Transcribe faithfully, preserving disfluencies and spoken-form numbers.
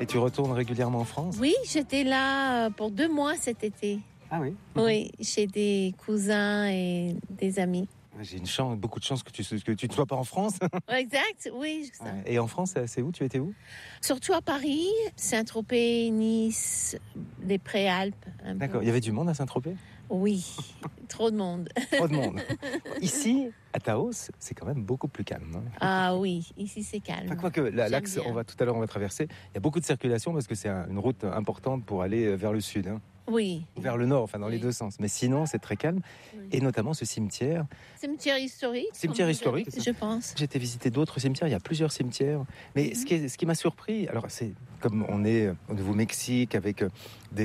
Et tu retournes régulièrement en France ? Oui, j'étais là pour deux mois cet été. Ah oui ? Oui, chez des cousins et des amis. J'ai une chance, beaucoup de chance que tu que tu ne sois pas en France. Exact, oui. Ça. Ouais. Et en France, c'est où ? Tu étais où ? Surtout à Paris, Saint-Tropez, Nice, les Préalpes. D'accord. Peu. Il y avait du monde à Saint-Tropez ? Oui, trop de monde. Trop de monde. Ici, à Taos, c'est quand même beaucoup plus calme. Hein. Ah oui, ici c'est calme. Enfin, quoique, la, l'axe, on va, tout à l'heure, on va traverser. Il y a beaucoup de circulation parce que c'est un, une route importante pour aller vers le sud. Hein. Oui. Vers le nord, enfin dans oui. les deux sens. Mais sinon, c'est très calme. Oui. Et notamment ce cimetière. Cimetière historique. Cimetière historique. Je pense. J'ai été visiter d'autres cimetières. Il y a plusieurs cimetières. Mais mm-hmm. ce, qui est, ce qui m'a surpris, alors c'est comme on est au Nouveau-Mexique avec des